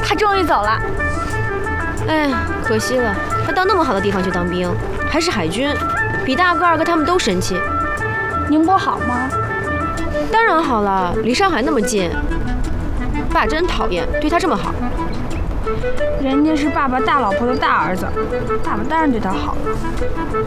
他终于走了。 哎，可惜了，他到那么好的地方去当兵，还是海军，比大哥、二哥他们都神气。 宁波好吗？ 当然好了，离上海那么近。爸真讨厌，对他这么好。 人家是爸爸大老婆的大儿子，爸爸当然对他好了。